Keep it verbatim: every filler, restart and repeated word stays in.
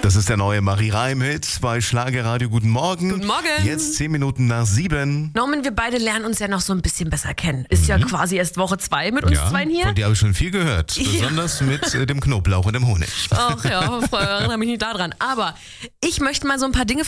Das ist der neue Marie Reim-Hit bei Schlagerradio. Guten Morgen. Guten Morgen. Jetzt zehn Minuten nach sieben. Norman, wir beide lernen uns ja noch so ein bisschen besser kennen. Ist mhm. ja quasi erst Woche zwei mit uns ja, zweien hier. Von dir habe ich schon viel gehört. Ja. Besonders mit äh, dem Knoblauch und dem Honig. Ach ja, vorher erinnere mich nicht daran. Aber ich möchte mal so ein paar Dinge